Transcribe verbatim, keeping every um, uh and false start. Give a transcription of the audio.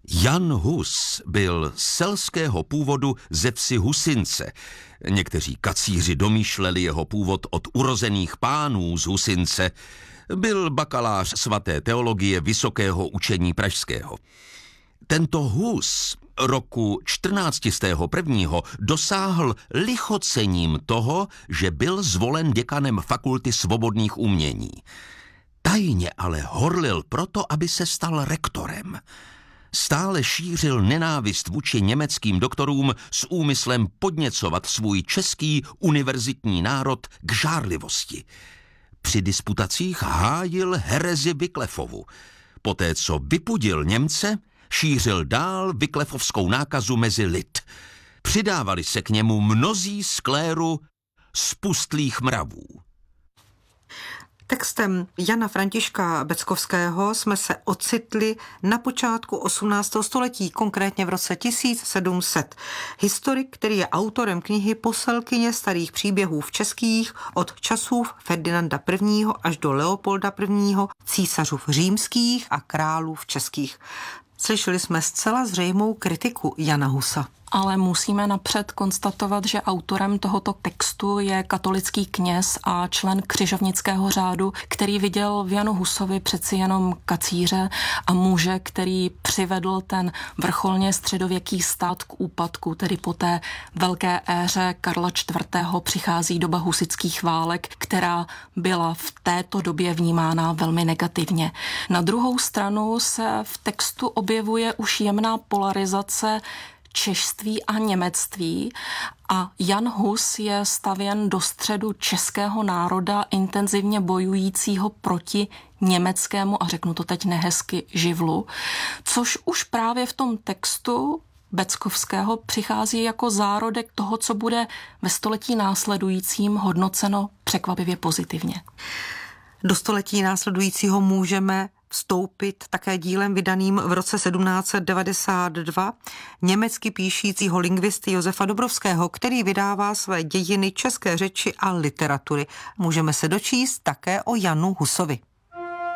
Jan Hus byl selského původu ze vsi Husince. Někteří kacíři domýšleli jeho původ od urozených pánů z Husince. Byl bakalář svaté teologie Vysokého učení pražského. Tento Hus roku čtrnáct set jedna dosáhl lichocením toho, že byl zvolen děkanem Fakulty svobodných umění. Tajně ale horlil proto, aby se stal rektorem. Stále šířil nenávist vůči německým doktorům s úmyslem podněcovat svůj český univerzitní národ k žárlivosti. Při disputacích hájil herezi Wycliffovu. Poté, co vypudil Němce, šířil dál Wycliffovskou nákazu mezi lid. Přidávali se k němu mnozí z kléru spustlých mravů. Textem Jana Františka Beckovského jsme se ocitli na počátku osmnáctého století, konkrétně v roce tisíc sedm set. Historik, který je autorem knihy Poselkyně starých příběhů v českých od časů Ferdinanda I. až do Leopolda I., císařů římských a králů českých. Slyšeli jsme zcela zřejmou kritiku Jana Husa. Ale musíme napřed konstatovat, že autorem tohoto textu je katolický kněz a člen křižovnického řádu, který viděl v Janu Husovi přeci jenom kacíře a muže, který přivedl ten vrcholně středověký stát k úpadku, tedy po té velké éře Karla čtvrtého. přichází doba husitských válek, která byla v této době vnímána velmi negativně. Na druhou stranu se v textu objevuje už jemná polarizace češství a němectví a Jan Hus je stavěn do středu českého národa intenzivně bojujícího proti německému, a řeknu to teď nehezky, živlu, což už právě v tom textu Beckovského přichází jako zárodek toho, co bude ve století následujícím hodnoceno překvapivě pozitivně. Do století následujícího můžeme vstoupit také dílem vydaným v roce sedmnáct set devadesát dva německy píšícího lingvisty Josefa Dobrovského, který vydává své dějiny české řeči a literatury. Můžeme se dočíst také o Janu Husovi.